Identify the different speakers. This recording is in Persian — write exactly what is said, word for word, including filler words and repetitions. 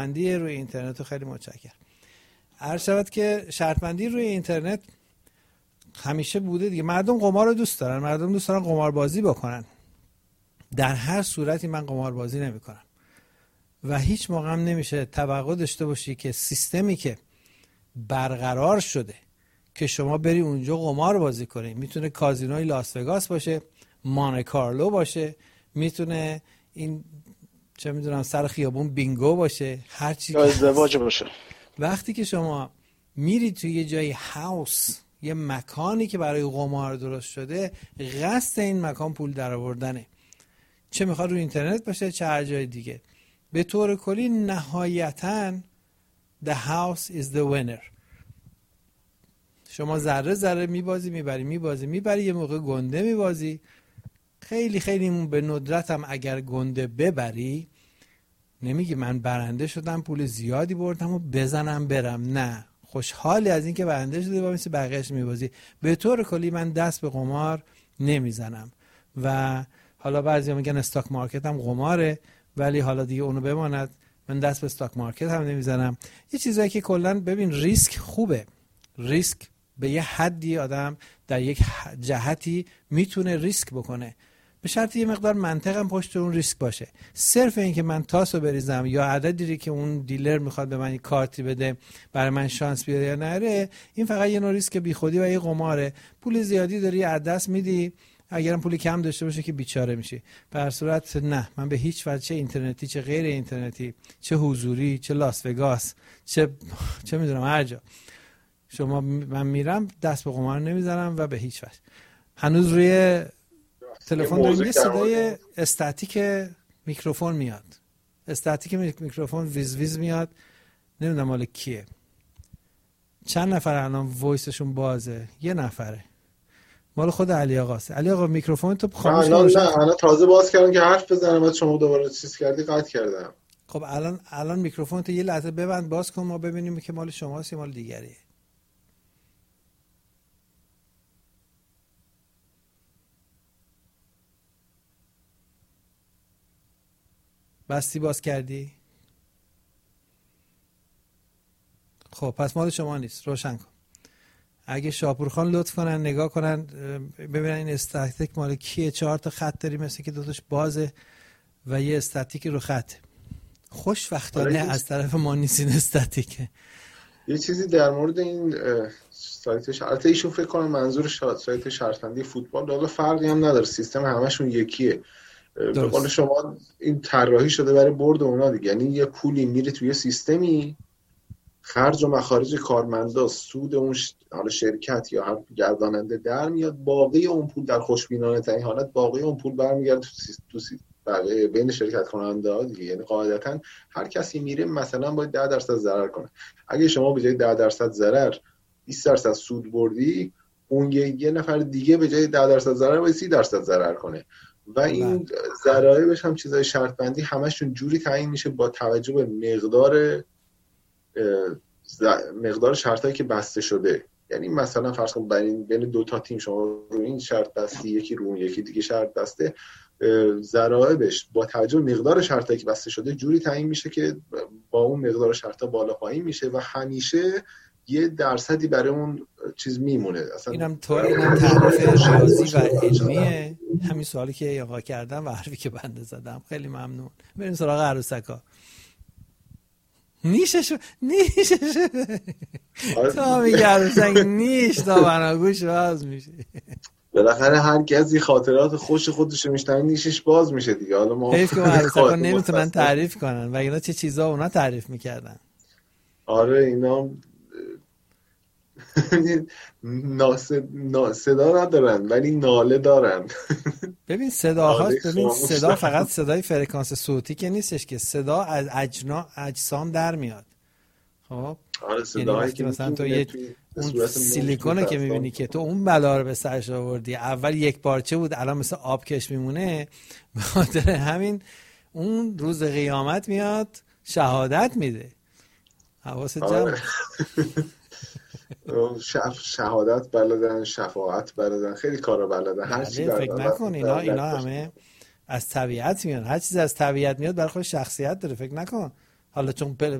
Speaker 1: بندی روی اینترنت رو خیلی متشکرم. عرض شود که شرط بندی روی اینترنت همیشه بوده دیگه. مردم قمار رو دوست دارن، مردم دوست دارن قمار بازی بکنن. در هر صورتی من قمار بازی نمی کنم و هیچ موقع هم نمیشه توقع داشته باشی که سیستمی که برقرار شده که شما بری اونجا قمار بازی کنی، میتونه کازینوی لاس وگاس باشه، مانه کارلو باشه، میتونه این چه میدونم سر خیابون بینگو باشه، هر چی
Speaker 2: ازدواج باشه.
Speaker 1: وقتی که شما میری توی یه جای هاوس، یه مکانی که برای قمار درست شده، قصد این مکان پول درآوردنه، چه میخواد روی اینترنت باشه چه هر جای دیگه. به طور کلی نهایتاً the house is the winner. شما ذره ذره میبازی میبری میبازی میبری یه موقع گنده میبازی. خیلی خیلی به ندرت هم اگر گنده ببری، نمیگی من برنده شدم پول زیادی بردم و بزنم برم، نه، خوشحالی از این که برنده شدی با مثل بقیه‌اش میبازی. به طور کلی من دست به قمار نمیزنم و حالا بعضیا میگن استاک مارکت هم قماره، ولی حالا دیگه اونو بماند، من دست به استاک مارکت هم نمیزنم. یه چیزایی که کلا ببین ریسک خوبه، ریسک به یه حدی آدم در یک جهتی میتونه ریسک بکنه، به شرطی یه مقدار منطق هم پشت اون ریسک باشه. صرف این که من تاسو بریزم یا عددی که اون دیلر میخواد به من کارتی بده برای من شانس بیاره یا نره، این فقط یه نوع ریسک بیخودی و یه قماره. پول زیادی داری از دست میدی، اگرم پولی کم داشته باشه که بیچاره میشی. به هر صورت نه، من به هیچ وجه، چه اینترنتی چه غیر اینترنتی، چه حضوری چه لاس وگاس چه چه میدونم هر جا شما من میرم دست به قمار نمیزنم و به هیچ وجه. هنوز روی تلفن داریم یه صدای استاتیک میکروفون میاد، استاتیک میکروفون ویز ویز میاد، نمیدونم مال کیه. چند نفر الان وایسشون بازه؟ یه نفره، مال خود علی آقاست. علی آقا میکروفون تو خاموش کن.
Speaker 3: نه نه الان تازه باز کردم که حرف بزنم، بعد شما دوباره چیز کردی قطع کردم.
Speaker 1: خب الان الان میکروفون تو یه لحظه ببند باز کن ما ببینیم که مال شماست یا مال دیگریه. بستی باز کردی؟ خب پس مال شما نیست، روشن کن. اگه شاپورخان لطف کنن نگاه کنن ببینن این استاتیک مال کیه. چهار تا خط داری مثل که دوتاش بازه و یه استاتیک رو خط. خوشبختانه از طرف ما نیست این استاتیکه.
Speaker 3: یه چیزی در مورد این سایت البته ایشون فکر کنم منظور سایت شرط‌بندی فوتبال، حالا فرقی هم نداره، سیستم همشون یکیه. به قول شما این طراحی شده برای برد اونا دیگه، یعنی یه پولی میره توی سیستمی، خرج و مخارج کارمندا، سود اون ش... حالا شرکت یا هر گرداننده در میاد، باقی اون پول در خوشبینانه ترین حالت باقی اون پول برمیگرده تو سیستم، تو سیستم بقیه بین شرکت کننده ها دیگه. یعنی قاعدتا هر کسی میره مثلا باید ده درصد ضرر کنه. اگه شما به جای ده درصد ضرر بیست درصد سود بردی، اون یه نفر دیگه به جای ده درصد ضرر باید سی درصد ضرر کنه و این ضرایبش هم چیزای شرط بندی همشون جوری تعیین میشه با توجه به مقدار مقدار شرطایی که بسته شده. یعنی مثلا فرض کن بین بین دو تا تیم شما رو این شرط بستی، یکی رو اون یکی دیگه شرط بسته، ضرایبش با توجه به مقدار شرطایی که بسته شده جوری تعیین میشه که با اون مقدار شرطا بالا پایین میشه و همیشه یه درصدی برای اون چیز میمونه. اصلا
Speaker 1: اینم تو اینم تعریف ریاضی و علمیه. همین سوالی که آقا کردم و حرفی که بنده زدم. خیلی ممنون. بریم سراغ عروسکا. نیشش نیشش تا میگه عروسک نیش تا بناگوش باز میشه.
Speaker 3: بالاخره هر کسی خاطرات خوش خودش میشنه نیشش باز میشه دیگه. حالا ما
Speaker 1: حیف که عروسکا نمیتونن تعریف کنن و اینا چه چیزا اونا تعریف میکردن.
Speaker 3: آره اینا صدا ندارن ولی ناله دارن.
Speaker 1: ببین صداها، ببین صدا فقط صدای فرکانس صوتی که نیستش که صدا از اجنا اجسام در میاد. خب
Speaker 3: آره صدایی که
Speaker 1: مثلا تو یه اون سیلیکونه که میبینی که تو اون بلا رو به سرش آوردی، اول یک پارچه بود الان مثل آبکش میمونه، به خاطر همین اون روز قیامت میاد شهادت میده. حواست جمع.
Speaker 3: شهادت بلدن، شفاعت بلدن، خیلی کارا بلدن، هر چی بلدن.
Speaker 1: فکر نکن اینا اینا همه از طبیعت میاد. هر چیز از طبیعت میاد برای خود شخصیت داره. فکر نکن حالا چون